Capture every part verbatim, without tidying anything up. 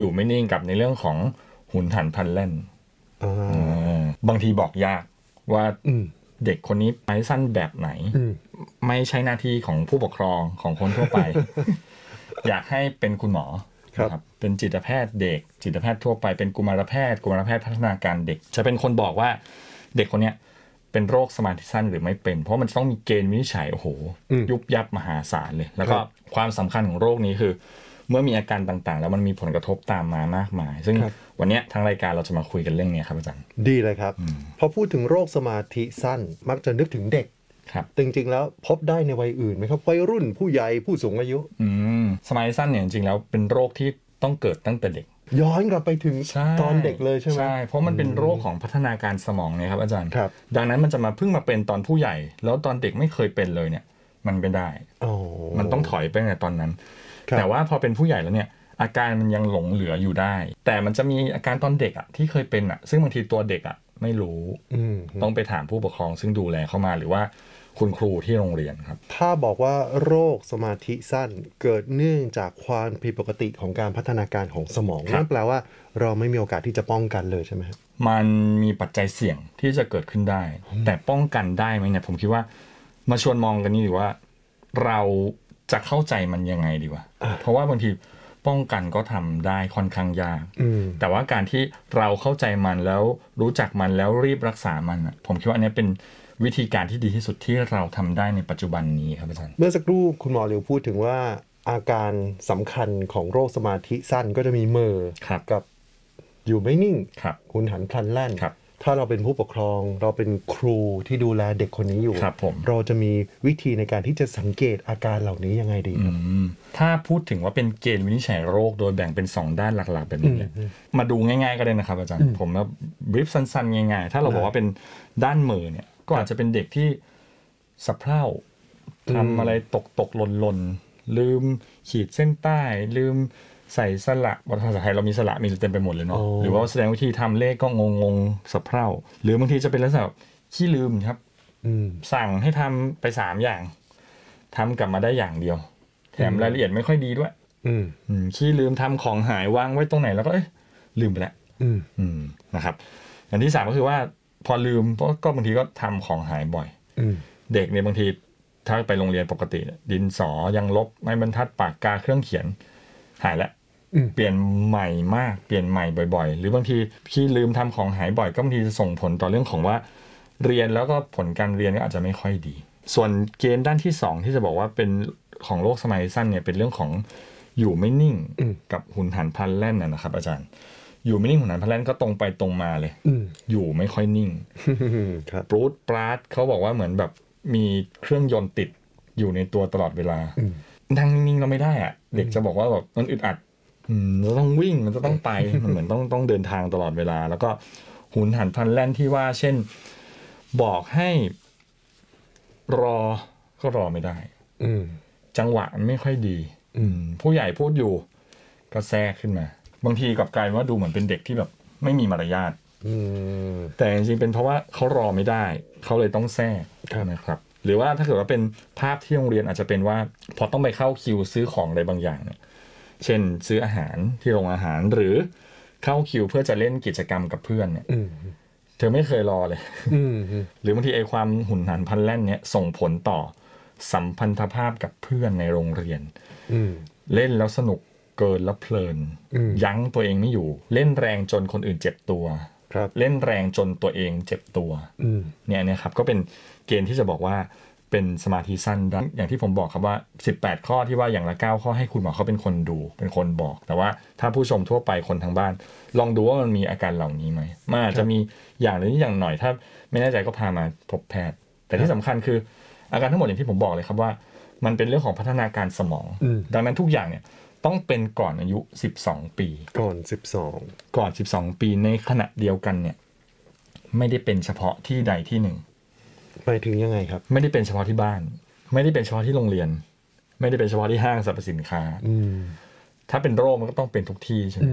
อยู่ไม่นิ่งกับในเรื่องของหุนหันพลันแล่นบางทีบอกยากว่าเด็กคนนี้ไม้สั้นแบบไหนไม่ใช่หน้าที่ของผู้ปกครองของคนทั่วไป อยากให้เป็นคุณหมอครับเป็นจิตแพทย์เด็กจิตแพทย์ทั่วไปเป็นกุมารแพทย์กุมารแพทย์พัฒนาการเด็กจะเป็นคนบอกว่าเด็กคนเนี้ยเป็นโรคสมาธิสั้นหรือไม่เป็นเพราะมันต้องมีเกณฑ์วินิจฉัยโอ้โหยุบยับมหาศาลเลยแล้วก็ความสำคัญของโรคนี้คือเมื่อมีอาการต่างๆแล้วมันมีผลกระทบตามมามากมายซึ่งวันนี้ทางรายการเราจะมาคุยกันเรื่องนี้ครับอาจารย์ดีเลยครับพอพูดถึงโรคสมาธิสั้นมักจะนึกถึงเด็กจริงๆแล้วพบได้ในวัยอื่นไหมครับวัยรุ่นผู้ใหญ่ผู้สูงอายุสมาธิสั้นเนี่ยจริงๆแล้วเป็นโรคที่ต้องเกิดตั้งแต่เด็กย้อนกลับไปถึงตอนเด็กเลยใช่ไหมใช่เพราะมันเป็นโรคของพัฒนาการสมองเนี่ยครับอาจารย์ดังนั้นมันจะมาเพิ่งมาเป็นตอนผู้ใหญ่แล้วตอนเด็กไม่เคยเป็นเลยเนี่ยมันไม่ได้มันต้องถอยไปตั้งแต่ตอนนั้นแต่ว่าพอเป็นผู้ใหญ่แล้วเนี่ยอาการมันยังหลงเหลืออยู่ได้แต่มันจะมีอาการตอนเด็กอ่ะที่เคยเป็นอ่ะซึ่งบางทีตัวเด็กอ่ะไม่รู้ต้องไปถามผู้ปกครองซึ่งดูแลเข้ามาหรือว่าคุณครูที่โรงเรียนครับถ้าบอกว่าโรคสมาธิสั้นเกิดเนื่องจากความผิดปกติของการพัฒนาการของสมองนั่นแปลว่าเราไม่มีโอกาสที่จะป้องกันเลยใช่ไหมครับมันมีปัจจัยเสี่ยงที่จะเกิดขึ้นได้แต่ป้องกันได้ไหมเนี่ยผมคิดว่ามาชวนมองกันนี่ดีว่าเราจะเข้าใจมันยังไงดีวะเพราะว่าบางทีป้องกันก็ทำได้ค่อนข้างยากแต่ว่าการที่เราเข้าใจมันแล้วรู้จักมันแล้วรีบรักษามันอ่ะผมคิดว่าอันนี้เป็นวิธีการที่ดีที่สุดที่เราทำได้ในปัจจุบันนี้ครับอาจารย์เมื่อสักครู่คุณหมอเหลียวพูดถึงว่าอาการสำคัญของโรคสมาธิสั้นก็จะมีเมอกับอยู่ไม่นิ่งหุนหันพลันแล่นถ้าเราเป็นผู้ปกครองเราเป็นครูที่ดูแลเด็กคนนี้อยู่รเราจะมีวิธีในการที่จะสังเกตอาการเหล่านี้ยังไงดีครับถ้าพูดถึงว่าเป็นเกณฑ์วินิจฉัยโรคโดยแบ่งเป็นสองด้านหลักๆแบบนี้มาดูง่ายๆก็ได้นะครับอาจารย์ผมมาบรีฟสั้นๆง่ายๆถ้าเราบอกว่าเป็นด้านเมอเนี่ยก็อาจจะเป็นเด็กที่สะเพร่าทำอะไรตกตกหล่นหล่นลืมขีดเส้นใต้ลืมใส่สระภาษาไทยเรามีสระมีเต็มไปหมดเลยเนาะหรือว่าแสดงวิธีทำเลขก็งงงสะเพร่าหรือบางทีจะเป็นลักษณะขี้ลืมครับสั่งให้ทำไปสามอย่างทำกลับมาได้อย่างเดียวแถมรายละเอียดไม่ค่อยดีด้วยขี้ลืมทำของหายวางไว้ตรงไหนแล้วก็เอ้ยลืมไปแล้วนะครับอย่างที่สามก็คือว่าพอลืมก็บางทีก็ทำของหายบ่อยเด็กเนี่ยบางทีถ้าไปโรงเรียนปกติดินสอยังลบไม้บรรทัดปากกาเครื่องเขียนหายแล้วเปลี่ยนใหม่มากเปลี่ยนใหม่บ่อยๆหรือบางทีพี่ลืมทำของหายบ่อยก็บางทีจะส่งผลต่อเรื่องของว่าเรียนแล้วก็ผลการเรียนก็อาจจะไม่ค่อยดีส่วนเกณฑ์ด้านที่สองที่จะบอกว่าเป็นของโรคสมาธิสั้นเนี่ยเป็นเรื่องของอยู่ไม่นิ่งกับหุนหันพลันแล่นนะครับอาจารย์อยู่ไม่นิ่งหุนหันพลันแล่นก็ตรงไปตรงมาเลยอยู่ไม่ค่อยนิ่งปรูดปราดเขาบอกว่าเหมือนแบบมีเครื่องยนต์ติดอยู่ในตัวตลอดเวลานั่งนิ่งๆเราไม่ได้อะเด็กจะบอกว่าแบบมันอึดอัดเราต้องวิ่งมันจะต้องไปมันเหมือนต้องต้องเดินทางตลอดเวลาแล้วก็หุนหันพลันแล่นที่ว่าเช่นบอกให้รอก็รอไม่ได้จังหวะมันไม่ค่อยดีผู้ใหญ่พูดอยู่ก็แทรกขึ้นมาบางทีกลับกลายว่าดูเหมือนเป็นเด็กที่แบบไม่มีมารยาทแต่จริงๆเป็นเพราะว่าเขารอไม่ได้เขาเลยต้องแทรกนะครับหรือว่าถ้าเกิดว่าเป็นภาพที่โรงเรียนอาจจะเป็นว่าพอต้องไปเข้าคิวซื้อของอะไรบางอย่างเนี่ยเช่นซื้ออาหารที่โรงอาหารหรือเข้าคิวเพื่อจะเล่นกิจกรรมกับเพื่อนเนี่ยเธอไม่เคยรอเลยหรือบางทีไอ้ความหุนหันพลันแล่นเนี่ยส่งผลต่อสัมพันธภาพกับเพื่อนในโรงเรียนเล่นแล้วสนุกเกินแล้วเพลินยั้งตัวเองไม่อยู่เล่นแรงจนคนอื่นเจ็บตัวเล่นแรงจนตัวเองเจ็บตัวเนี่ยเนี่ยครับก็เป็นเกณฑ์ที่จะบอกว่าเป็นสมาธิสั้นอย่างที่ผมบอกครับว่าสิบแปดข้อที่ว่าอย่างละเก้าข้อให้คุณหมอเขาเป็นคนดูเป็นคนบอกแต่ว่าถ้าผู้ชมทั่วไปคนทางบ้านลองดูว่ามันมีอาการเหล่านี้ไหมมันอาจจะมีอย่างหรืออย่างหน่อยถ้าไม่แน่ใจก็พามาพบแพทย์แต่ที่สำคัญคืออาการทั้งหมดอย่างที่ผมบอกเลยครับว่ามันเป็นเรื่องของพัฒนาการสมองดังนั้นทุกอย่างเนี่ยต้องเป็นก่อนอายุสิบสองปีก่อนสิบสองก่อนสิบสองปีในขณะเดียวกันเนี่ยไม่ได้เป็นเฉพาะที่ใดที่หนึ่งไปถึงยังไงครับไม่ได้เป็นเฉพาะที่บ้านไม่ได้เป็นเฉพาะที่โรงเรียนไม่ได้เป็นเฉพาะที่ห้างสรรพสินค้าถ้าเป็นโรคมันก็ต้องเป็นทุกที่ใช่ไหม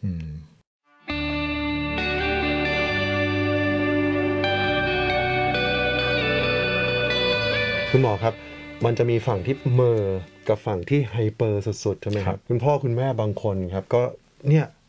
คุณหมอครับมันจะมีฝั่งที่เมอกับฝั่งที่ไฮเปอร์สุดๆใช่ไหมครับคุณพ่อคุณแม่บางคนครับก็เนี่ย